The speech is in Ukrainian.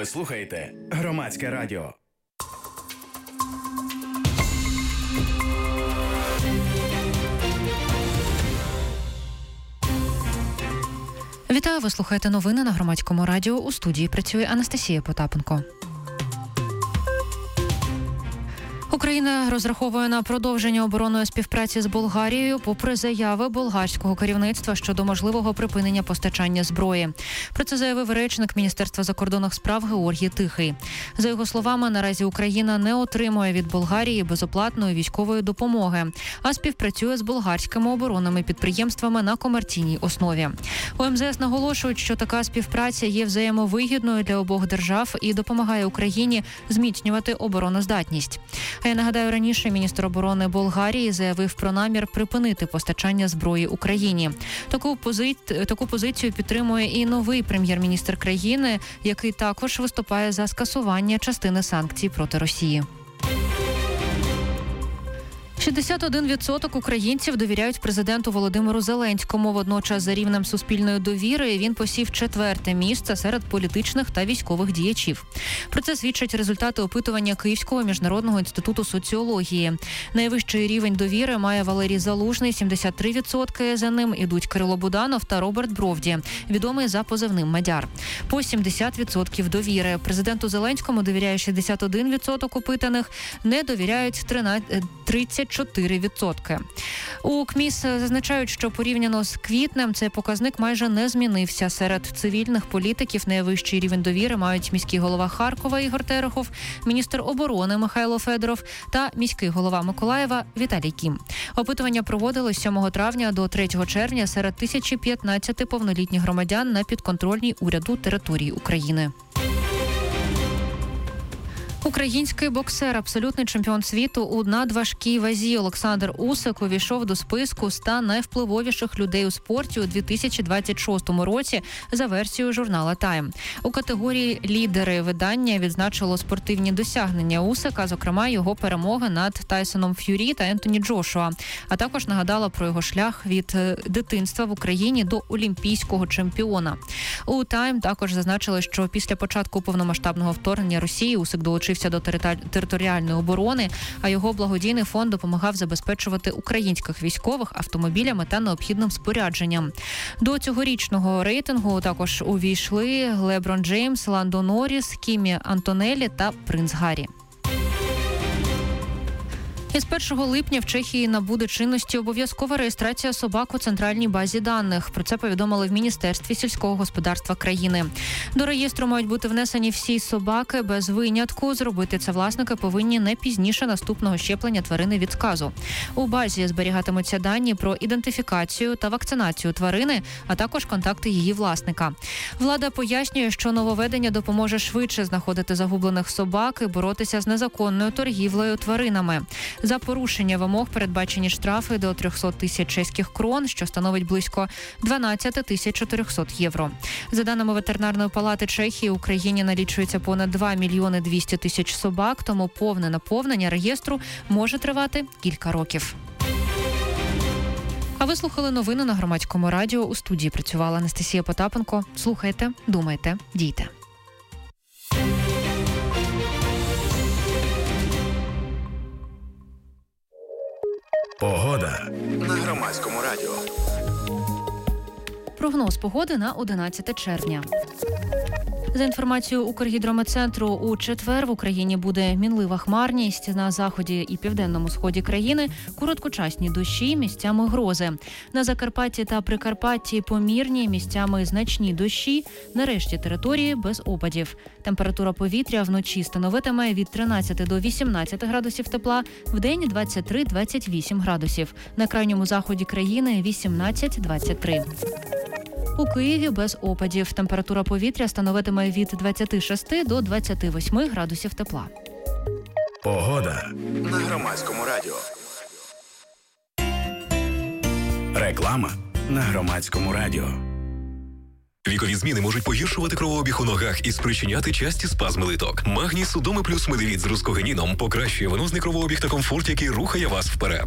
Ви слухаєте Громадське радіо. Вітаю, ви слухаєте новини на Громадському радіо. У студії працює Анастасія Потапенко. Україна розраховує на продовження оборонної співпраці з Болгарією, попри заяви болгарського керівництва щодо можливого припинення постачання зброї. Про це заявив речник Міністерства закордонних справ Георгій Тихий. За його словами, наразі Україна не отримує від Болгарії безоплатної військової допомоги, а співпрацює з болгарськими оборонними підприємствами на комерційній основі. У МЗС наголошують, що така співпраця є взаємовигідною для обох держав і допомагає Україні зміцнювати обороноздатність. А я нагадаю, раніше міністр оборони Болгарії заявив про намір припинити постачання зброї Україні. Таку позицію підтримує і новий прем'єр-міністр країни, який також виступає за скасування частини санкцій проти Росії. 61% українців довіряють президенту Володимиру Зеленському. Водночас за рівнем суспільної довіри він посів 4-те місце серед політичних та військових діячів. Про це свідчать результати опитування Київського міжнародного інституту соціології. Найвищий рівень довіри має Валерій Залужний – 73%. За ним ідуть Кирило Буданов та Роберт Бровді, відомий за позивним «Мадяр». По 70% довіри. Президенту Зеленському довіряє 61% опитаних, не довіряють 34%. У КМІС зазначають, що порівняно з квітнем цей показник майже не змінився. Серед цивільних політиків найвищий рівень довіри мають міський голова Харкова Ігор Терехов, міністр оборони Михайло Федоров та міський голова Миколаєва Віталій Кім. Опитування проводилось 7 травня до 3 червня серед 1015 повнолітніх громадян на підконтрольній уряду території України. Український боксер, абсолютний чемпіон світу у надважкій вазі Олександр Усик увійшов до списку 100 найвпливовіших людей у спорті у 2026 році за версією журнала «Тайм». У категорії «Лідери» видання відзначило спортивні досягнення Усика, зокрема його перемоги над Тайсоном Ф'юрі та Ентоні Джошуа, а також нагадала про його шлях від дитинства в Україні до олімпійського чемпіона. У «Тайм» також зазначили, що після початку повномасштабного вторгнення Росії Усик долучився до територіальної оборони, а його благодійний фонд допомагав забезпечувати українських військових автомобілями та необхідним спорядженням. До цьогорічного рейтингу також увійшли Леброн Джеймс, Ландо Норріс, Кімі Антонеллі та принц Гаррі. Із 1 липня в Чехії набуде чинності обов'язкова реєстрація собак у центральній базі даних. Про це повідомили в Міністерстві сільського господарства країни. До реєстру мають бути внесені всі собаки без винятку. Зробити це власники повинні не пізніше наступного щеплення тварини від сказу. У базі зберігатимуться дані про ідентифікацію та вакцинацію тварини, а також контакти її власника. Влада пояснює, що нововведення допоможе швидше знаходити загублених собак і боротися з незаконною торгівлею тваринами. За порушення вимог передбачені штрафи до 300 тисяч чеських крон, що становить близько 12 тисяч 400 євро. За даними ветеринарної палати Чехії, в Україні налічується понад 2 мільйони 200 тисяч собак, тому повне наповнення реєстру може тривати кілька років. А ви слухали новини на Громадському радіо. У студії працювала Анастасія Потапенко. Слухайте, думайте, дійте. Погода на Громадському радіо. Прогноз погоди на 11 червня. За інформацією Укргідрометцентру, у четвер в Україні буде мінлива хмарність. На заході і південному сході країни короткочасні дощі, місцями грози. На Закарпатті та Прикарпатті помірні, місцями значні дощі. На решті території без опадів. Температура повітря вночі становитиме від 13 до 18 градусів тепла, вдень 23-28 градусів. На крайньому заході країни 18-23. У Києві без опадів. Температура повітря становитиме від 26 до 28 градусів тепла. Погода на Громадському радіо. Реклама на Громадському радіо. Вікові зміни можуть погіршувати кровообіг у ногах і спричиняти часті спазми литок. Магній Судоми плюс Медивіт з рускогеніном покращує венозний кровообіг та комфорт, який рухає вас вперед.